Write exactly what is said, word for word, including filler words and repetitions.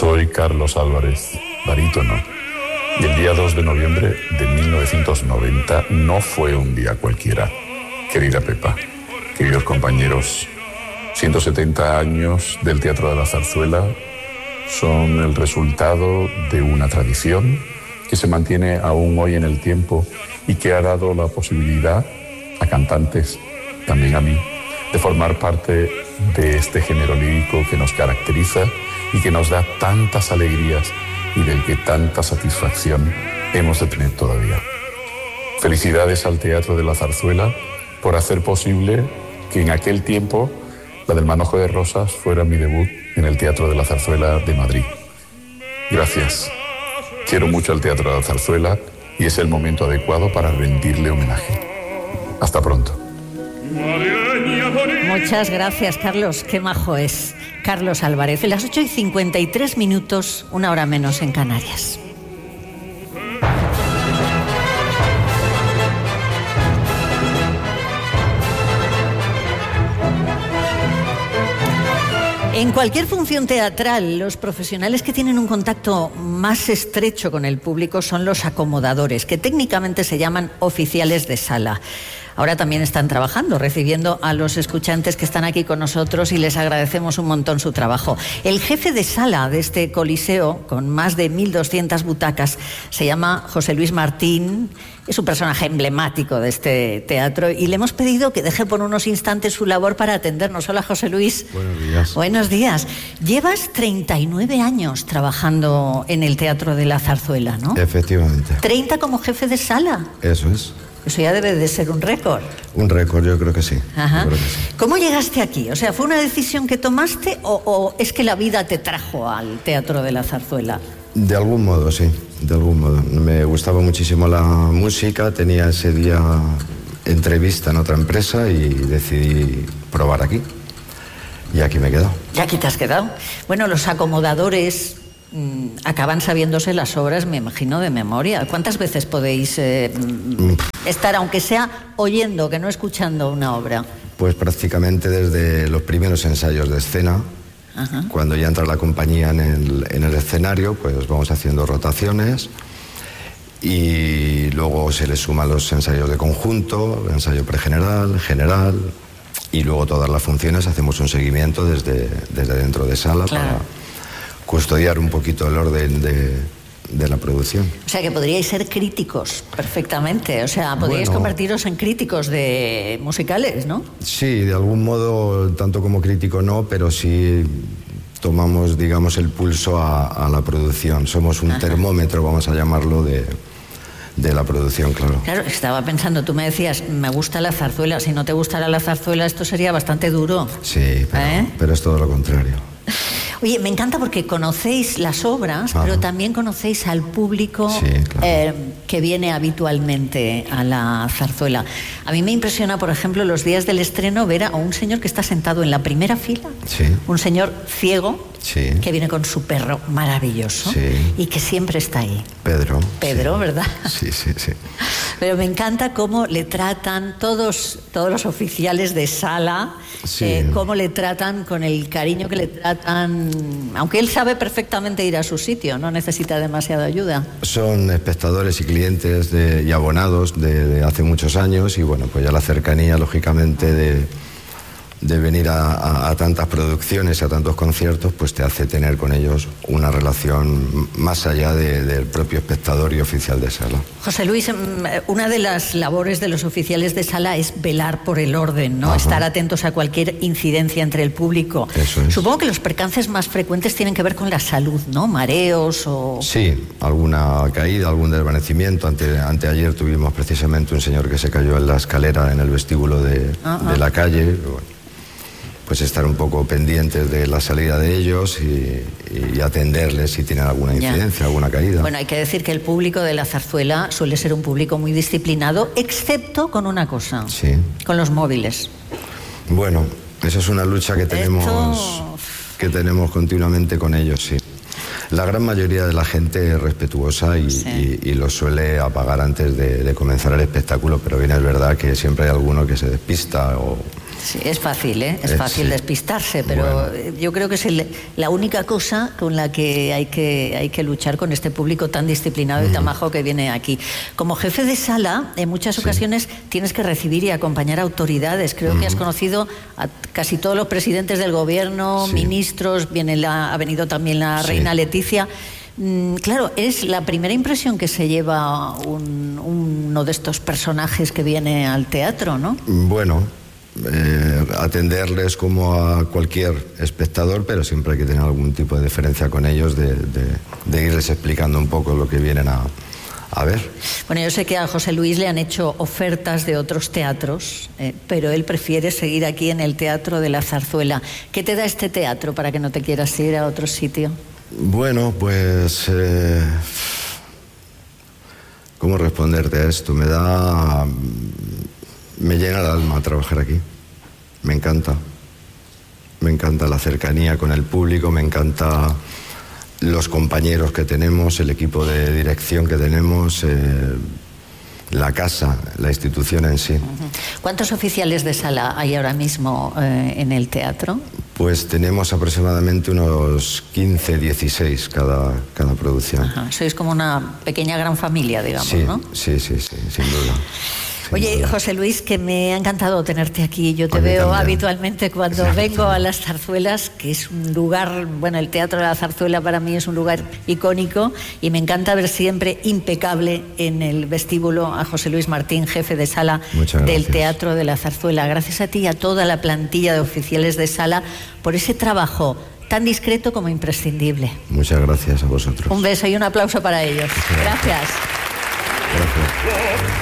Soy Carlos Álvarez, barítono, y el día dos de noviembre de mil novecientos noventa no fue un día cualquiera. Querida Pepa, queridos compañeros, ciento setenta años del Teatro de la Zarzuela son el resultado de una tradición que se mantiene aún hoy en el tiempo y que ha dado la posibilidad a cantantes, también a mí, de formar parte de este género lírico que nos caracteriza y que nos da tantas alegrías y del que tanta satisfacción hemos de tener todavía. Felicidades al Teatro de la Zarzuela por hacer posible que en aquel tiempo la del Manojo de Rosas fuera mi debut en el Teatro de la Zarzuela de Madrid. Gracias. Quiero mucho al Teatro de la Zarzuela y es el momento adecuado para rendirle homenaje. Hasta pronto. Muchas gracias, Carlos. Qué majo es Carlos Álvarez. En las ocho y cincuenta y tres minutos, una hora menos en Canarias. En cualquier función teatral, los profesionales que tienen un contacto más estrecho con el público son los acomodadores, que técnicamente se llaman oficiales de sala. Ahora también están trabajando, recibiendo a los escuchantes que están aquí con nosotros y les agradecemos un montón su trabajo. El jefe de sala de este coliseo, con más de mil doscientas butacas, se llama José Luis Martín. Es un personaje emblemático de este teatro y le hemos pedido que deje por unos instantes su labor para atendernos. Hola, José Luis. Buenos días. Buenos días. Llevas treinta y nueve años trabajando en el Teatro de la Zarzuela, ¿no? Efectivamente. ¿treinta como jefe de sala? Eso es. Eso ya debe de ser un récord. Un récord, yo creo que sí. Ajá. Yo creo que sí. ¿Cómo llegaste aquí? O sea, ¿fue una decisión que tomaste o, o es que la vida te trajo al Teatro de la Zarzuela? De algún modo, sí. De algún modo. Me gustaba muchísimo la música. Tenía ese día entrevista en otra empresa y decidí probar aquí. Y aquí me he quedado. ¿Y aquí te has quedado? Bueno, los acomodadores mmm, acaban sabiéndose las obras, me imagino, de memoria. ¿Cuántas veces podéis eh, estar, aunque sea oyendo, que no escuchando una obra? Pues prácticamente desde los primeros ensayos de escena. Ajá. Cuando ya entra la compañía en el, en el escenario, pues vamos haciendo rotaciones y luego se le suman los ensayos de conjunto, ensayo pregeneral, general, y luego todas las funciones hacemos un seguimiento desde, desde dentro de sala, claro, para custodiar un poquito el orden de, de la producción. O sea que podríais ser críticos perfectamente, o sea, podríais bueno, convertiros en críticos de musicales, ¿no? Sí, de algún modo, tanto como crítico no, pero sí tomamos, digamos, el pulso a, a la producción. Somos un Ajá. termómetro, vamos a llamarlo, de, de la producción, claro. Claro, estaba pensando, tú me decías, me gusta la zarzuela, si no te gustara la zarzuela esto sería bastante duro. Sí, pero, ¿Eh? pero es todo lo contrario. Oye, me encanta porque conocéis las obras, Ajá. pero también conocéis al público sí, claro. eh, que viene habitualmente a la zarzuela. A mí me impresiona, por ejemplo, los días del estreno ver a un señor que está sentado en la primera fila, sí. un señor ciego, sí. que viene con su perro maravilloso sí. y que siempre está ahí. Pedro. Pedro, sí. ¿verdad? Sí, sí, sí. Pero me encanta cómo le tratan todos, todos los oficiales de sala, sí. eh, cómo le tratan con el cariño que le tratan, aunque él sabe perfectamente ir a su sitio, no necesita demasiada ayuda. Son espectadores y clientes de, y abonados de, de hace muchos años y bueno, pues ya la cercanía, lógicamente, de, de venir a, a, a tantas producciones, a tantos conciertos, pues te hace tener con ellos una relación más allá de, del propio espectador y oficial de sala. José Luis, una de las labores de los oficiales de sala es velar por el orden, ¿no? Ajá. Estar atentos a cualquier incidencia entre el público. Eso es. Supongo que los percances más frecuentes tienen que ver con la salud, ¿no? Mareos o... Sí, alguna caída, algún desvanecimiento. Ante, anteayer tuvimos precisamente un señor que se cayó en la escalera en el vestíbulo de, de la calle. Bueno, pues estar un poco pendientes de la salida de ellos y, y atenderles si tienen alguna incidencia, ya. alguna caída. Bueno, hay que decir que el público de la zarzuela suele ser un público muy disciplinado, excepto con una cosa, sí. con los móviles. Bueno, eso es una lucha que tenemos, Esto... que tenemos continuamente con ellos, sí. La gran mayoría de la gente es respetuosa y, sí. y, y lo suele apagar antes de, de comenzar el espectáculo, pero bien es verdad que siempre hay alguno que se despista o... Sí, es fácil, ¿eh? Es eh, fácil sí. despistarse, pero bueno. yo creo que es el, la única cosa con la que hay que hay que luchar con este público tan disciplinado uh-huh. y tan majo que viene aquí. Como jefe de sala, en muchas sí. ocasiones tienes que recibir y acompañar autoridades. Creo uh-huh. que has conocido a casi todos los presidentes del gobierno, sí. ministros, viene la, ha venido también la sí. reina Leticia. Mm, claro, es la primera impresión que se lleva un, uno de estos personajes que viene al teatro, ¿no? Bueno... Eh, atenderles como a cualquier espectador, pero siempre hay que tener algún tipo de deferencia con ellos, de, de, de irles explicando un poco lo que vienen a, a ver. Bueno, yo sé que a José Luis le han hecho ofertas de otros teatros, eh, pero él prefiere seguir aquí en el Teatro de la Zarzuela. ¿Qué te da este teatro para que no te quieras ir a otro sitio? Bueno, pues... Eh, ¿cómo responderte a esto? Me da... Me llena el alma trabajar aquí. Me encanta. Me encanta la cercanía con el público, me encanta los compañeros que tenemos, el equipo de dirección que tenemos, eh, la casa, la institución en sí. ¿Cuántos oficiales de sala hay ahora mismo eh, en el teatro? Pues tenemos aproximadamente unos quince, dieciséis cada, cada producción. Ajá. Sois como una pequeña gran familia, digamos, sí, ¿no? Sí, sí, sí, sin duda. Oye, José Luis, que me ha encantado tenerte aquí. Yo te veo también. Habitualmente cuando sí, vengo a las Zarzuelas, que es un lugar, bueno, el Teatro de la Zarzuela para mí es un lugar icónico y me encanta ver siempre impecable en el vestíbulo a José Luis Martín, jefe de sala del Teatro de la Zarzuela. Gracias a ti y a toda la plantilla de oficiales de sala por ese trabajo tan discreto como imprescindible. Muchas gracias a vosotros. Un beso y un aplauso para ellos. Gracias. Gracias. Gracias.